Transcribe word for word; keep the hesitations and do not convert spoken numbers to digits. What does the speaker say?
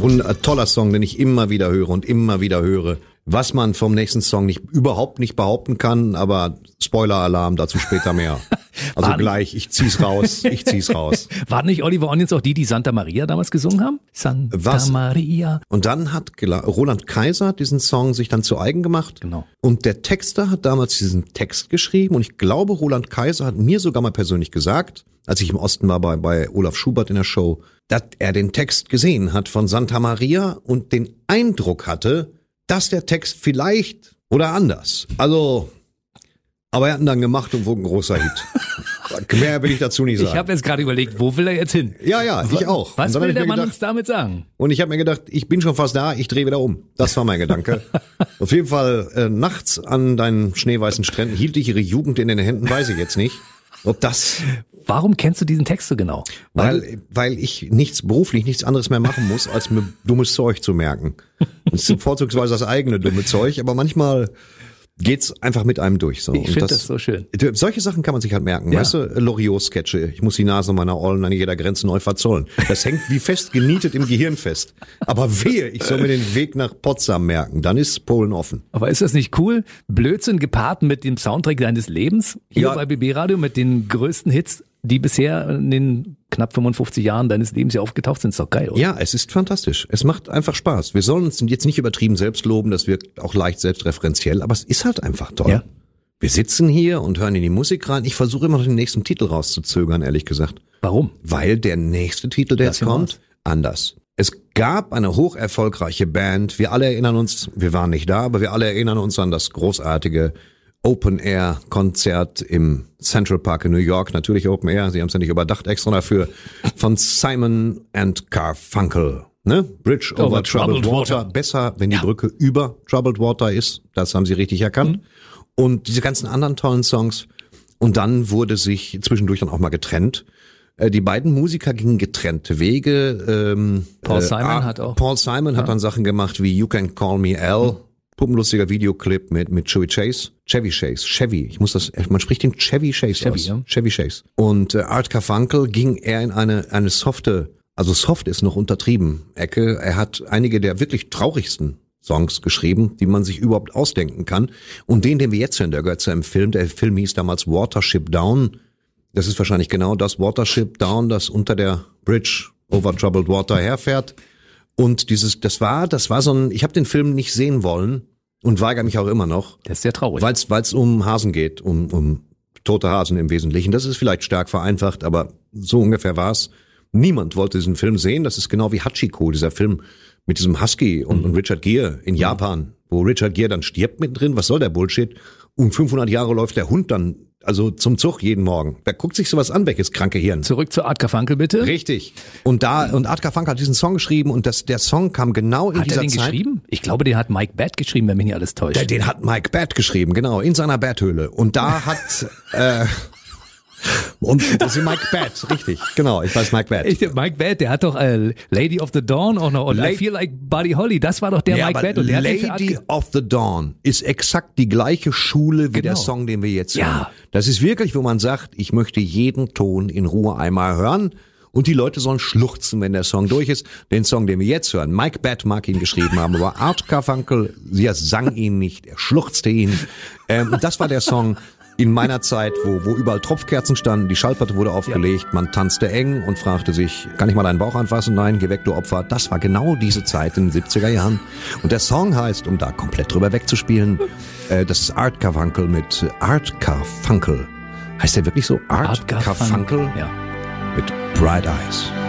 Und ein toller Song, den ich immer wieder höre und immer wieder höre. Was man vom nächsten Song nicht überhaupt nicht behaupten kann, aber Spoiler-Alarm, dazu später mehr. Also War gleich, ich zieh's raus, ich zieh's raus. Waren nicht Oliver Onions auch die, die Santa Maria damals gesungen haben? Santa Was? Maria. Und dann hat Gela- Roland Kaiser hat diesen Song sich dann zu eigen gemacht. Genau. Und der Texter hat damals diesen Text geschrieben. Und ich glaube, Roland Kaiser hat mir sogar mal persönlich gesagt, als ich im Osten war bei, bei Olaf Schubert in der Show, dass er den Text gesehen hat von Santa Maria und den Eindruck hatte, dass der Text vielleicht oder anders. Also, aber er hat ihn dann gemacht und wurde ein großer Hit. Mehr will ich dazu nicht sagen. Ich habe jetzt gerade überlegt, wo will er jetzt hin? Ja, ja, ich auch. Was Und dann will hab ich der mir Mann gedacht, uns damit sagen? Und ich habe mir gedacht, ich bin schon fast da, ich drehe wieder um. Das war mein Gedanke. Auf jeden Fall, äh, nachts an deinen schneeweißen Stränden hielt ich ihre Jugend in den Händen, weiß ich jetzt nicht. Ob das... Warum kennst du diesen Text so genau? Weil, weil ich nichts beruflich, nichts anderes mehr machen muss, als mir dummes Zeug zu merken. Das ist vorzugsweise das eigene dumme Zeug, aber manchmal geht's einfach mit einem durch. So. Ich Und finde das, das so schön. Solche Sachen kann man sich halt merken. Ja. Weißt du, Loriot-Sketche. Ich muss die Nase meiner Ollen an jeder Grenze neu verzollen. Das hängt wie fest genietet im Gehirn fest. Aber wehe, ich soll mir den Weg nach Potsdam merken. Dann ist Polen offen. Aber ist das nicht cool? Blödsinn gepaart mit dem Soundtrack deines Lebens? Hier Ja. bei B B Radio mit den größten Hits, die bisher in den knapp fünfundfünfzig Jahren deines Lebens hier aufgetaucht sind. Ist doch geil, oder? Ja, es ist fantastisch. Es macht einfach Spaß. Wir sollen uns jetzt nicht übertrieben selbst loben, das wirkt auch leicht selbstreferenziell, aber es ist halt einfach toll. Ja. Wir sitzen hier und hören in die Musik rein. Ich versuche immer noch den nächsten Titel rauszuzögern, ehrlich gesagt. Warum? Weil der nächste Titel, der Lass jetzt ihn kommt, raus. anders. Es gab eine hocherfolgreiche Band. Wir alle erinnern uns, wir waren nicht da, aber wir alle erinnern uns an das großartige Open-Air-Konzert im Central Park in New York. Natürlich Open Air, sie haben es ja nicht überdacht extra dafür. Von Simon and Garfunkel. Ne? Bridge over, Over Troubled, Troubled Water. Water. Besser, wenn die Brücke über Troubled Water ist. Das haben sie richtig erkannt. Mhm. Und diese ganzen anderen tollen Songs. Und dann wurde sich zwischendurch dann auch mal getrennt. Äh, Die beiden Musiker gingen getrennte Wege. Ähm, Paul äh, Simon ah, hat auch- Paul Simon hat dann Sachen gemacht wie You Can Call Me Al. Puppenlustiger Videoclip mit mit Chevy Chase. Chevy Chase. Chevy. Ich muss das, man spricht den Chevy Chase Chevy, aus. ja. Chevy Chase. Und äh, Art Garfunkel ging eher in eine eine softe, also soft ist noch untertrieben, Ecke. Er hat einige der wirklich traurigsten Songs geschrieben, die man sich überhaupt ausdenken kann. Und den, den wir jetzt hören, der gehört zu einem Film. Der Film hieß damals Watership Down. Das ist wahrscheinlich genau das Watership Down, das unter der Bridge over Troubled Water herfährt. Und dieses, das war, das war so ein, ich habe den Film nicht sehen wollen und weigere mich auch immer noch, Das ist sehr traurig. weil es um Hasen geht, um, um tote Hasen im Wesentlichen. Das ist vielleicht stark vereinfacht, aber so ungefähr war's. Niemand wollte diesen Film sehen. Das ist genau wie Hachiko, dieser Film mit diesem Husky und, und Richard Gere in Japan, wo Richard Gere dann stirbt mittendrin. Was soll der Bullshit? Und fünfhundert Jahre läuft der Hund dann also zum Zug jeden Morgen. Wer guckt sich sowas an, welches kranke Hirn? Zurück zu Art Garfunkel, bitte. Richtig. Und da und Art Garfunkel hat diesen Song geschrieben und das der Song kam genau in Hat er dieser den Zeit. geschrieben? Ich glaube, den hat Mike Batt geschrieben, wenn mich nicht alles täuscht. Der, den hat Mike Batt geschrieben, genau, in seiner Betthöhle. Und da hat äh, und das ist Mike Batt, richtig, genau, ich weiß Mike Batt. Ich, Mike Batt, der hat doch äh, Lady of the Dawn auch noch und I La- Feel Like Buddy Holly, das war doch der ja, Mike aber Batt. Und der hat den für Art Lady Ge- of the Dawn ist exakt die gleiche Schule wie Genau. der Song, den wir jetzt Ja. hören. Das ist wirklich, wo man sagt, ich möchte jeden Ton in Ruhe einmal hören. Und die Leute sollen schluchzen, wenn der Song durch ist. Den Song, den wir jetzt hören, Mike Batt mag ihn geschrieben haben, aber Art Garfunkel, sie sang ihn nicht, er schluchzte ihn. Ähm, das war der Song in meiner Zeit, wo, wo überall Tropfkerzen standen, die Schallplatte wurde aufgelegt, man tanzte eng und fragte sich, kann ich mal deinen Bauch anfassen? Nein, geh weg, du Opfer. Das war genau diese Zeit in den siebziger Jahren. Und der Song heißt, um da komplett drüber wegzuspielen, äh, das ist Art Garfunkel mit Art Garfunkel. Heißt der wirklich so? Art, Art Garfunkel. Garfunkel Ja. mit Bright Eyes.